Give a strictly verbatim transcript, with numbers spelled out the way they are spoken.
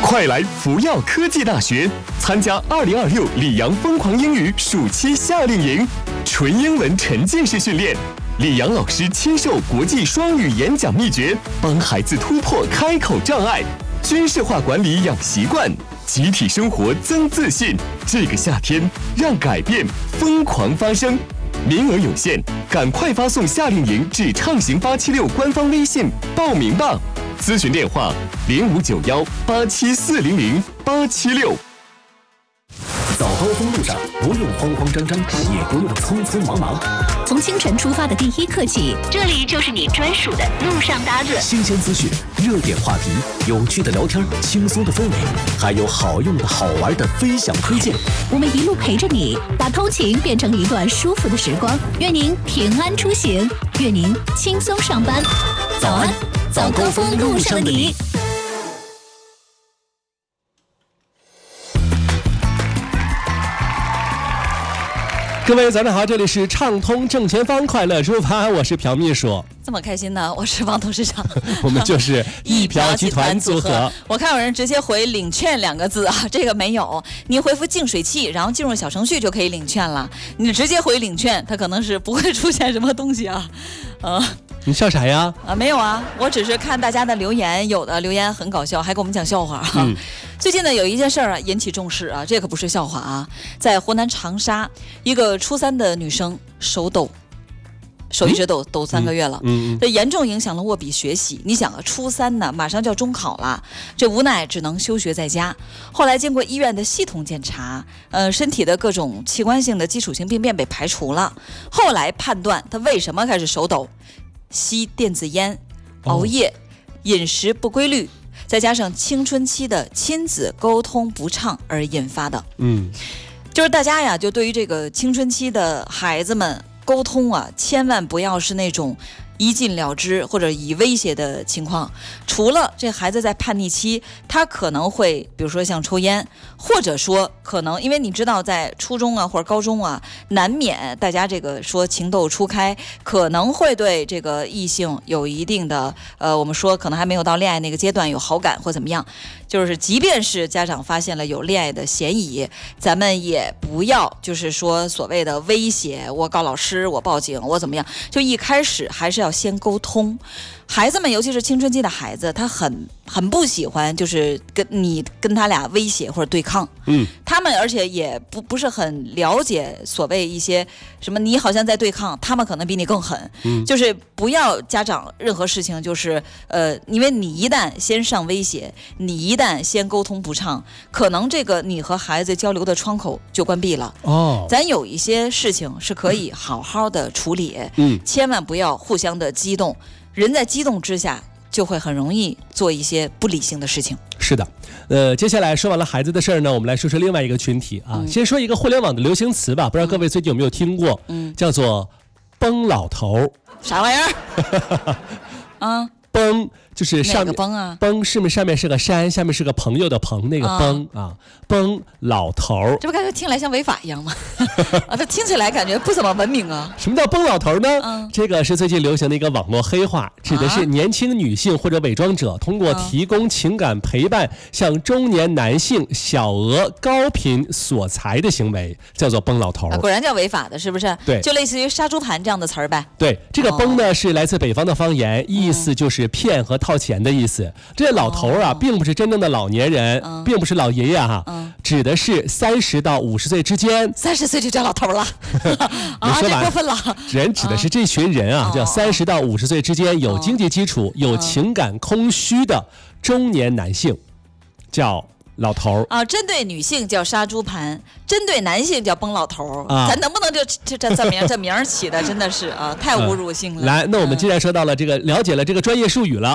快来福耀科技大学参加二零二六里昂疯狂英语暑期夏令营，纯英文沉浸式训练。李阳老师亲授国际双语演讲秘诀，帮孩子突破开口障碍，军事化管理养习惯，集体生活增自信。这个夏天，让改变疯狂发生。名额有限，赶快发送夏令营至畅行八七六官方微信报名吧。咨询电话零五九幺八七四零零八七六。 早高峰路上不用慌慌张张，也不用匆匆忙忙。 从清晨出发的第一刻起， 这里就是你专属的路上搭子。 新鲜资讯、热点话题、有趣的聊天、轻松的氛围，还有好用的好玩的分享推荐。 我们一路陪着你，把通勤变成一段舒服的时光。愿您平安出行，愿您轻松上班。早安，早高峰路上的你。 各位早上好，这里是畅通正前方快乐出发，我是朴秘书。 这么开心呢？我是王董事长。 我们就是一朴集团组合。 我看有人直接回领券两个字啊，这个没有，你回复净水器，然后进入小程序就可以领券了。你直接回领券，它可能是不会出现什么东西啊。嗯， 你笑啥呀？ 啊，没有啊，我只是看大家的留言，有的留言很搞笑，还给我们讲笑话啊。嗯，最近呢有一件事儿啊引起重视啊，这可不是笑话啊，在湖南长沙，一个初三的女生手抖。手一直抖抖三个月了，嗯，这、嗯、严重影响了握笔学习。你想啊，初三呢，马上就要中考了，这无奈只能休学在家。后来经过医院的系统检查，呃，身体的各种器官性的基础性病变被排除了。后来判断她为什么开始手抖，吸电子烟、熬夜、哦、饮食不规律，再加上青春期的亲子沟通不畅而引发的。嗯，就是大家呀，就对于这个青春期的孩子们。沟通啊，千万不要是那种一禁了之或者以威胁的情况。除了这孩子在叛逆期，他可能会比如说像抽烟，或者说可能因为你知道在初中啊或者高中啊，难免大家这个说情窦初开，可能会对这个异性有一定的呃，我们说可能还没有到恋爱那个阶段有好感或怎么样。就是即便是家长发现了有恋爱的嫌疑，咱们也不要就是说所谓的威胁，我告老师，我报警，我怎么样，就一开始还是要先沟通。孩子们尤其是青春期的孩子，他很很不喜欢就是跟你跟他俩威胁或者对抗，嗯，他们而且也不不是很了解所谓一些什么你好像在对抗，他们可能比你更狠，嗯，就是不要家长任何事情就是呃，因为你一旦先上威胁，你一旦先沟通不畅，可能这个你和孩子交流的窗口就关闭了。哦，咱有一些事情是可以好好的处理，嗯，千万不要互相的激动。人在激动之下就会很容易做一些不理性的事情。 是的，呃，接下来说完了孩子的事儿呢，我们来说说另外一个群体啊。嗯、先说一个互联网的流行词吧，不知道各位最近有没有听过？嗯，叫做“崩老头”。 啥玩意儿？啊， 崩就是上面哪个崩啊？ 崩是不是上面是个山，下面是个朋友的朋，那个崩啊，啊崩老头， 这不感觉听来像违法一样吗？啊，这听起来感觉不怎么文明啊。 什么叫崩老头呢？嗯、这个是最近流行的一个网络黑话，指的是年轻女性或者伪装者通过提供情感陪伴向中年男性小额高频索财的行为，叫做崩老头。 啊、果然叫违法的，是不是？ 对， 就类似于杀猪盘这样的词儿呗。 对，这个崩呢、哦、是来自北方的方言，意思就是骗和套钱的意思。这老头啊、哦，并不是真正的老年人，嗯、并不是老爷爷哈、嗯，指的是三十到五十岁之间。 三十岁就叫老头了， 啊， 这过分了。 人指的是这群人啊，嗯、叫三十到五十岁之间有经济基础、哦、有情感空虚的中年男性，叫老头啊。针对女性叫杀猪盘，针对男性叫崩老头啊。咱能不能就这这这名这名起的真的是啊，太侮辱性了。 嗯、来，那我们既然说到了这个，了解了这个专业术语了，